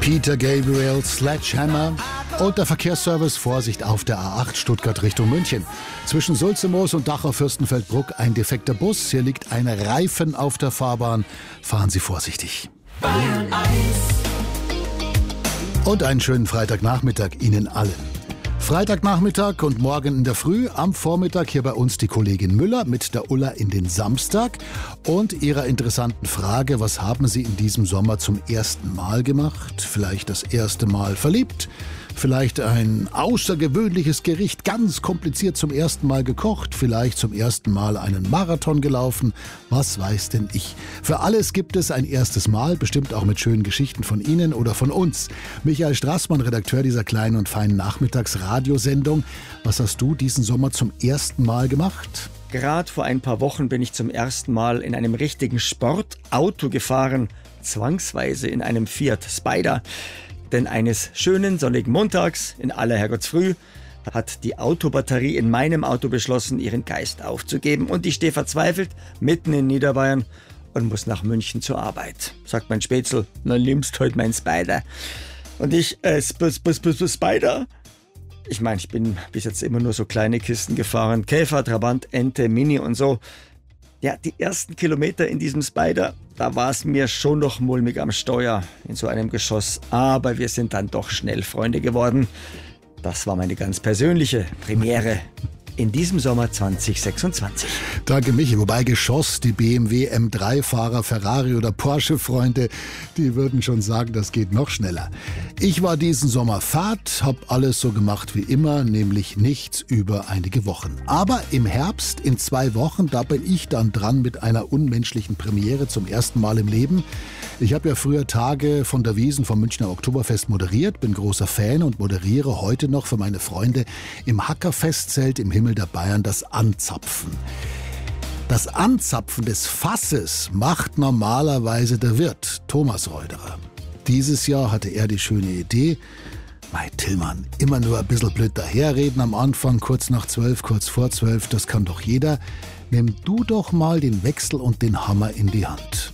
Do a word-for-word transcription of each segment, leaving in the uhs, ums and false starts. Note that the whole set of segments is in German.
Peter Gabriel, Sledgehammer und der Verkehrsservice. Vorsicht auf der A acht Stuttgart Richtung München. Zwischen Sulzemoos und Dachau Fürstenfeldbruck ein defekter Bus. Hier liegt ein Reifen auf der Fahrbahn. Fahren Sie vorsichtig. Bayern eins. Und einen schönen Freitagnachmittag Ihnen allen. Freitagnachmittag und morgen in der Früh, am Vormittag hier bei uns die Kollegin Müller mit der Ulla in den Samstag und ihrer interessanten Frage, was haben Sie in diesem Sommer zum ersten Mal gemacht? Vielleicht das erste Mal verliebt? Vielleicht ein außergewöhnliches Gericht, ganz kompliziert zum ersten Mal gekocht, vielleicht zum ersten Mal einen Marathon gelaufen, was weiß denn ich. Für alles gibt es ein erstes Mal, bestimmt auch mit schönen Geschichten von Ihnen oder von uns. Michael Straßmann, Redakteur dieser kleinen und feinen Nachmittagsradiosendung. Was hast du diesen Sommer zum ersten Mal gemacht? Gerade vor ein paar Wochen bin ich zum ersten Mal in einem richtigen Sportauto gefahren, zwangsweise in einem Fiat Spider. Denn eines schönen sonnigen Montags in aller Herrgottsfrüh hat die Autobatterie in meinem Auto beschlossen, ihren Geist aufzugeben. Und ich stehe verzweifelt mitten in Niederbayern und muss nach München zur Arbeit. Sagt mein Spätzl, na nimmst heute mein Spider. Und ich, äh, sp sp sp Spider? Ich meine, ich bin bis jetzt immer nur so kleine Kisten gefahren. Käfer, Trabant, Ente, Mini und so. Ja, die ersten Kilometer in diesem Spider, da war es mir schon noch mulmig am Steuer in so einem Geschoss. Aber wir sind dann doch schnell Freunde geworden. Das war meine ganz persönliche Premiere in diesem Sommer zwanzig sechsundzwanzig. Danke, Michi. Wobei Geschoss, die B M W M drei Fahrer, Ferrari oder Porsche-Freunde, die würden schon sagen, das geht noch schneller. Ich war diesen Sommer fad, hab alles so gemacht wie immer, nämlich nichts über einige Wochen. Aber im Herbst, in zwei Wochen, da bin ich dann dran mit einer unmenschlichen Premiere zum ersten Mal im Leben. Ich habe ja früher Tage von der Wiesn vom Münchner Oktoberfest moderiert, bin großer Fan und moderiere heute noch für meine Freunde im Hackerfestzelt im Himmel der Bayern das Anzapfen. Das Anzapfen des Fasses macht normalerweise der Wirt, Thomas Reuderer. Dieses Jahr hatte er die schöne Idee, Mei Tillmann, immer nur ein bisschen blöd daherreden am Anfang, kurz nach zwölf, kurz vor zwölf, das kann doch jeder. Nimm du doch mal den Wechsel und den Hammer in die Hand.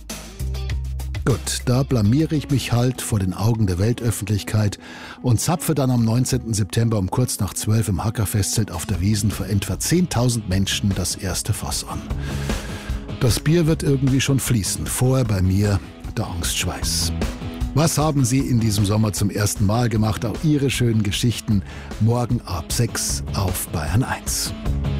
Gut, da blamiere ich mich halt vor den Augen der Weltöffentlichkeit und zapfe dann am neunzehnten September um kurz nach zwölf im Hackerfestzelt auf der Wiesn für etwa zehntausend Menschen das erste Fass an. Das Bier wird irgendwie schon fließen, vorher bei mir der Angstschweiß. Was haben Sie in diesem Sommer zum ersten Mal gemacht? Auch Ihre schönen Geschichten morgen ab sechs auf Bayern eins.